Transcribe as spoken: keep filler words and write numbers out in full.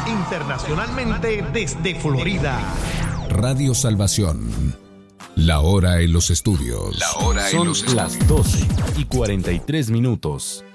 internacionalmente desde Florida. Radio Salvación. La hora en los estudios. La hora en Son los estudios. las doce y cuarenta y tres minutos.